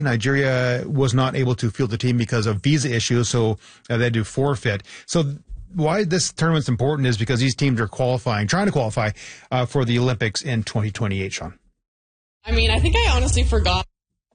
Nigeria was not able to field the team because of visa issues, so they had to forfeit. So why this tournament's important is because these teams are trying to qualify for the Olympics in 2028, Sean. I mean, I think I honestly forgot.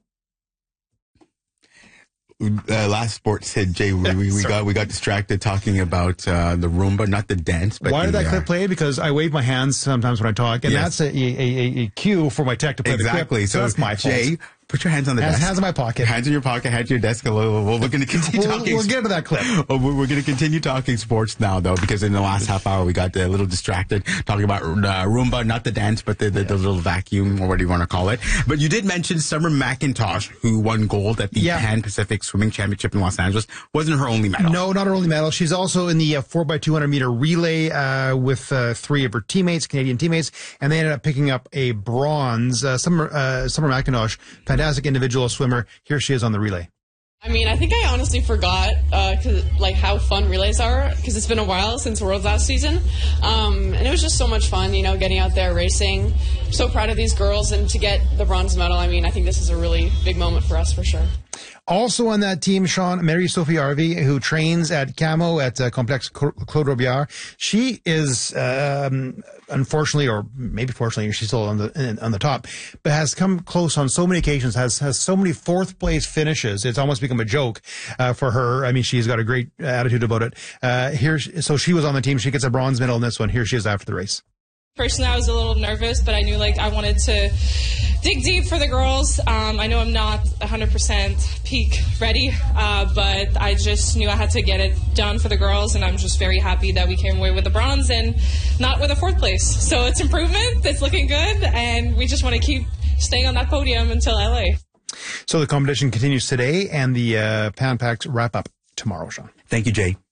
Last sports hit, Jay, we got distracted talking about the Rumba, not the dance. But why did that clip play? Because I wave my hands sometimes when I talk, and that's a cue for my tech to play the clip. So that's my fault. Jay, put your hands on the desk. Hands in my pocket. Hands in your pocket, hands in your desk. We're going to continue talking. We'll get to that clip. We're going to continue talking sports now, though, because in the last half hour, we got a little distracted talking about Rumba, not the dance, but the little vacuum, or what do you want to call it. But you did mention Summer McIntosh, who won gold at the Pan Pacific Swimming Championship in Los Angeles. Wasn't her only medal. No, not her only medal. She's also in the 4x200 meter relay with three of her Canadian teammates, and they ended up picking up a bronze. Summer McIntosh, fantastic individual swimmer. Here she is on the relay. I mean, I think I honestly forgot how fun relays are, because it's been a while since Worlds last season. And it was just so much fun, getting out there racing. I'm so proud of these girls, and to get the bronze medal, I mean, I think this is a really big moment for us for sure. Also on that team, Sean, Mary-Sophie Harvey, who trains at Camo at Complex Claude Robillard. She is, unfortunately, or maybe fortunately, she's still on the top, but has come close on so many occasions, has so many fourth place finishes. It's almost become a joke for her. I mean, she's got a great attitude about it. So she was on the team. She gets a bronze medal in this one. Here she is after the race. Personally, I was a little nervous, but I knew I wanted to dig deep for the girls. I know I'm not 100% peak ready, but I just knew I had to get it done for the girls, and I'm just very happy that we came away with the bronze and not with a fourth place. So it's improvement, it's looking good, and we just want to keep staying on that podium until LA. So the competition continues today, and the Pan Pacs wrap up tomorrow, Sean. Thank you, Jay.